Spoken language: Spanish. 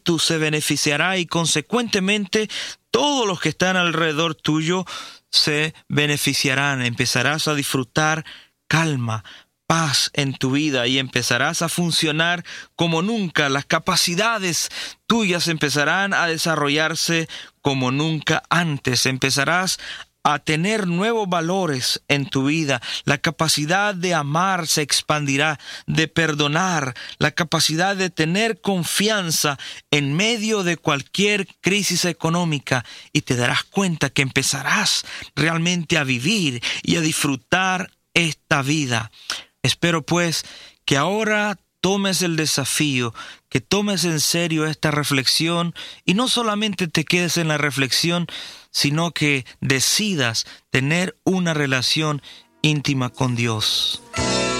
espíritu se beneficiará y consecuentemente todos los que están alrededor tuyo se beneficiarán. Empezarás a disfrutar calma, paz en tu vida y empezarás a funcionar como nunca. Las capacidades tuyas empezarán a desarrollarse como nunca antes. Empezarás a tener nuevos valores en tu vida. La capacidad de amar se expandirá, de perdonar, la capacidad de tener confianza en medio de cualquier crisis económica, y te darás cuenta que empezarás realmente a vivir y a disfrutar esta vida. Espero pues que ahora tomes el desafío, que tomes en serio esta reflexión y no solamente te quedes en la reflexión, sino que decidas tener una relación íntima con Dios.